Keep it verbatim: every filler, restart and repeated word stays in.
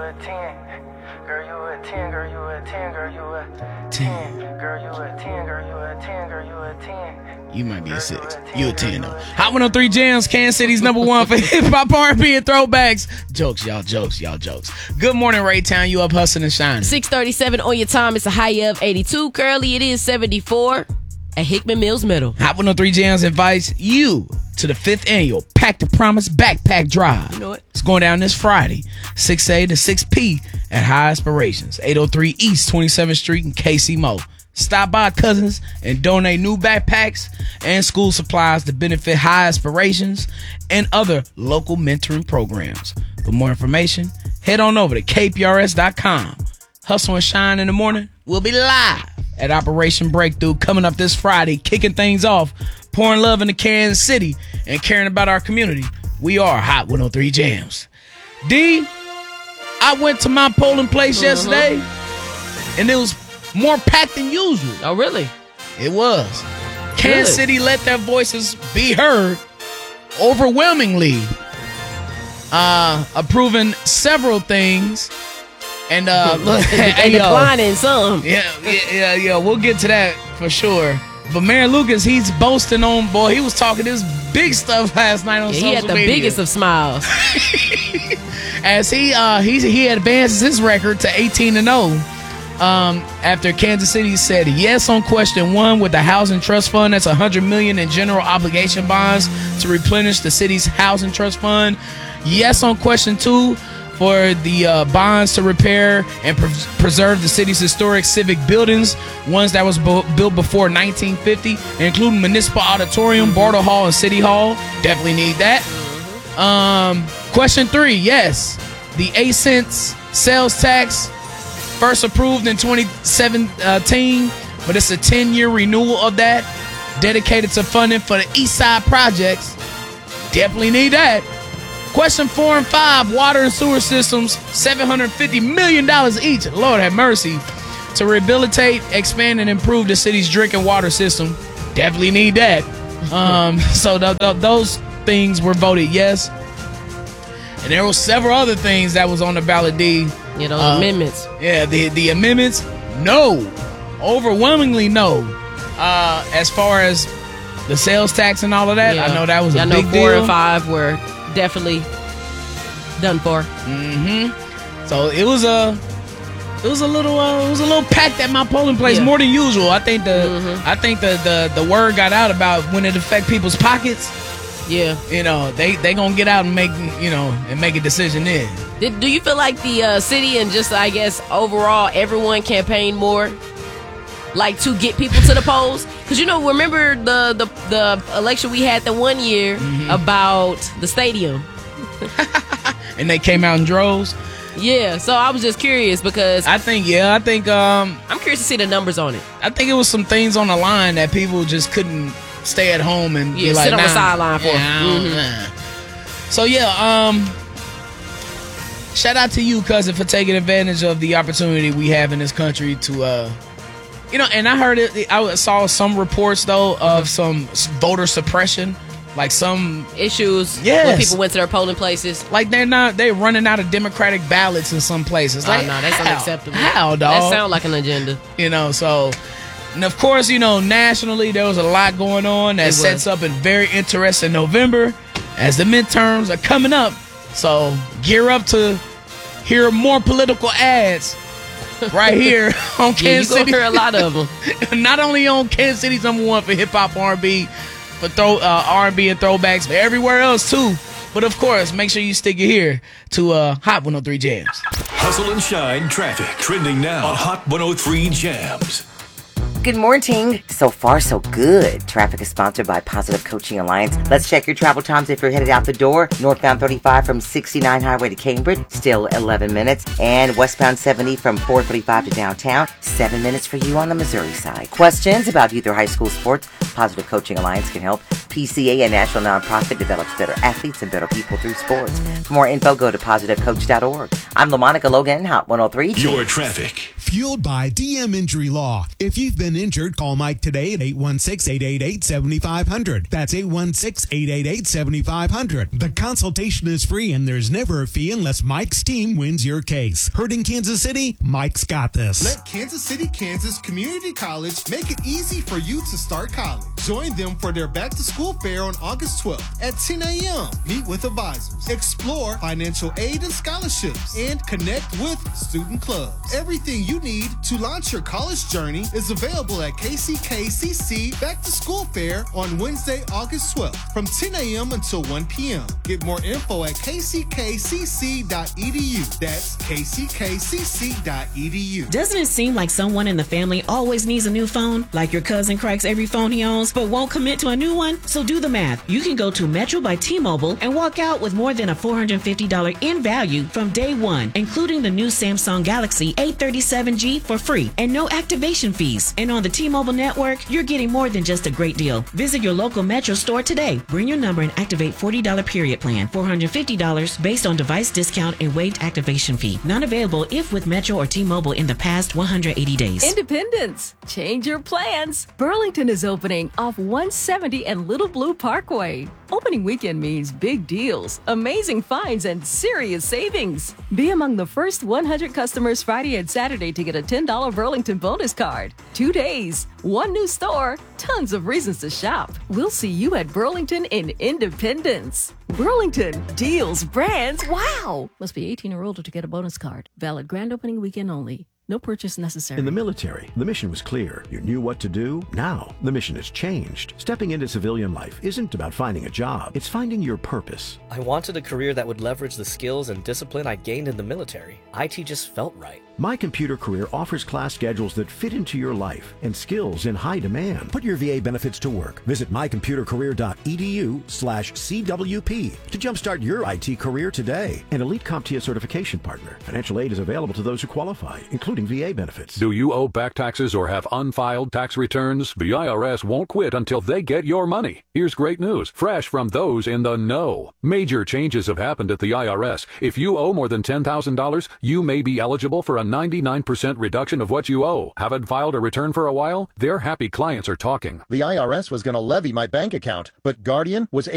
a ten. Girl, you a ten, girl, you a ten, girl, you a ten. Girl, you a ten, girl, you a ten, girl, you a ten. You might be a six. You a ten, though. Hot one oh three Jams, Kansas City's number one for hip-hop, R and B, and throwbacks. Jokes, y'all, jokes, y'all, jokes. Good morning, Raytown. You up hustling and shining. six thirty-seven on your time. It's a high of eighty-two. Currently, it is seventy-four at Hickman Mills Middle. Hot one oh three Jams invites you to the fifth annual Pack the Promise Backpack Drive. You know it. It's going down this Friday, six a to six p at High Aspirations, eight oh three East twenty-seventh Street in K C Mo. Stop by Cousins and donate new backpacks and school supplies to benefit High Aspirations and other local mentoring programs. For more information, head on over to K P R S dot com. Hustle and Shine in the morning. We'll be live at Operation Breakthrough coming up this Friday, kicking things off, pouring love into Kansas City, and caring about our community. We are Hot one oh three Jams. D, I went to my polling place uh-huh. yesterday, and it was more packed than usual. Oh, really? It was. Kansas City let their voices be heard overwhelmingly, uh, approving several things. And uh, look, and declining some. Yeah, yeah, yeah, yeah. We'll get to that for sure. But Mayor Lucas, he's boasting on, boy, he was talking this big stuff last night on yeah, social media. He had the media. biggest of smiles. As he uh he he advances his record to eighteen and oh. Um, after Kansas City said yes on question one with the Housing Trust Fund, that's one hundred million dollars in general obligation bonds to replenish the city's Housing Trust Fund. Yes on question two for the uh, bonds to repair and pre- preserve the city's historic civic buildings, ones that was bo- built before nineteen fifty, including Municipal Auditorium, Bartle Hall, and City Hall. Definitely need that. Um, question three, yes, the eight cents sales tax, first approved in twenty seventeen, but it's a ten-year renewal of that, dedicated to funding for the East Side projects. Definitely need that. Question four and five, water and sewer systems, seven hundred fifty million dollars each, Lord have mercy, to rehabilitate, expand, and improve the city's drinking water system. Definitely need that. Um, so th- th- those things were voted yes. And there were several other things that was on the ballot, D. You know, uh, amendments. Yeah, the, the amendments, no. Overwhelmingly no. Uh, as far as the sales tax and all of that, yeah. I know that was a I big know deal. Four and five were definitely done for. Mm-hmm. So it was a, it was a little, uh, it was a little packed at my polling place, yeah. more than usual. I think the, mm-hmm. I think the, the the word got out about when it affect people's pockets. Yeah, you know they they gonna get out and make you know and make a decision then. Did, do you feel like the uh, city and just I guess overall everyone campaigned more, like to get people to the polls? Because you know, remember the, the the election we had the one year mm-hmm. about the stadium, and they came out in droves. Yeah, so I was just curious because I think yeah, I think um I'm curious to see the numbers on it. I think it was some things on the line that people just couldn't stay at home and yeah, be like, sit on nah, the sideline for. Yeah, mm-hmm. nah. So yeah, um. shout out to you, cousin, for taking advantage of the opportunity we have in this country to, uh, you know, and I heard it, I saw some reports, though, of some voter suppression, like some issues yes. when people went to their polling places. Like they're not, they're running out of Democratic ballots in some places. Oh, like, no, that's how? unacceptable. How, dog? That sounds like an agenda. You know, so, and of course, you know, nationally, there was a lot going on that sets up a very interesting November as the midterms are coming up. So gear up to hear more political ads right here on Kansas yeah, you City. Hear a lot of them. Not only on Kansas City's number one for hip hop, R and B, for throw uh, R and B and throwbacks, but everywhere else too. But of course, make sure you stick it here to uh, Hot one oh three Jams. Hustle and Shine traffic trending now on Hot one oh three Jams. Good morning. So far, so good. Traffic is sponsored by Positive Coaching Alliance. Let's check your travel times if you're headed out the door. Northbound thirty-five from sixty-nine Highway to Cambridge, still eleven minutes. And westbound seventy from four thirty-five to downtown, seven minutes for you on the Missouri side. Questions about youth or high school sports? Positive Coaching Alliance can help. P C A, a national nonprofit, develops better athletes and better people through sports. For more info, go to positive coach dot org. I'm LaMonica Logan, Hot one oh three. Your traffic. Fueled by D M Injury Law. If you've been injured, call Mike today at eight one six, eight eight eight, seven five zero zero. That's eight one six, eight eight eight, seven five zero zero. The consultation is free and there's never a fee unless Mike's team wins your case. Heard in Kansas City? Mike's got this. Let Kansas City, Kansas Community College make it easy for you to start college. Join them for their back-to-school fair on August twelfth at ten a.m. Meet with advisors, explore financial aid and scholarships, and connect with student clubs. Everything you need to launch your college journey is available at K C K C C Back-to-School Fair on Wednesday, August twelfth from ten a.m. until one p.m. Get more info at k c k c c dot e d u. That's k c k c c dot e d u. Doesn't it seem like someone in the family always needs a new phone? Like your cousin cracks every phone he owns, but won't commit to a new one? So do the math. You can go to Metro by T-Mobile and walk out with more than a four hundred fifty dollars in value from day one, including the new Samsung Galaxy A thirty-seven G for free and no activation fees. And on the T-Mobile network, you're getting more than just a great deal. Visit your local Metro store today. Bring your number and activate forty dollars period plan. four hundred fifty dollars based on device discount and waived activation fee. Not available if with Metro or T-Mobile in the past one hundred eighty days. Independence. Change your plans. Burlington is opening off one seventy and Little Blue Parkway. Opening weekend means big deals, amazing finds, and serious savings. Be among the first one hundred customers Friday and Saturday to get a ten dollars Burlington bonus card. Two days, one new store, tons of reasons to shop. We'll see you at Burlington in Independence. Burlington, deals, brands, wow! Must be eighteen or older to get a bonus card. Valid grand opening weekend only. No purchase necessary. In the military, the mission was clear. You knew what to do. Now, the mission has changed. Stepping into civilian life isn't about finding a job. It's finding your purpose. I wanted a career that would leverage the skills and discipline I gained in the military. I T just felt right. My Computer Career offers class schedules that fit into your life and skills in high demand. Put your V A benefits to work. Visit my computer career dot e d u slash c w p to jumpstart your I T career today. An Elite CompTIA certification partner. Financial aid is available to those who qualify, including V A benefits. Do you owe back taxes or have unfiled tax returns? The I R S won't quit until they get your money. Here's great news, fresh from those in the know. Major changes have happened at the I R S. If you owe more than ten thousand dollars, you may be eligible for a ninety-nine percent reduction of what you owe. Haven't filed a return for a while? Their happy clients are talking. The I R S was going to levy my bank account, but Guardian was